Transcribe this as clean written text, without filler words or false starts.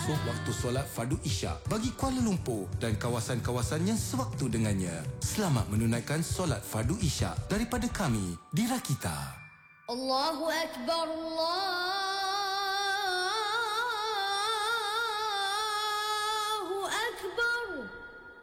menyusup waktu solat fardu Isyak bagi Kuala Lumpur dan kawasan-kawasan yang sewaktu dengannya. Selamat menunaikan solat fardu Isyak daripada kami di Rakita. Allahu Akbar, Allah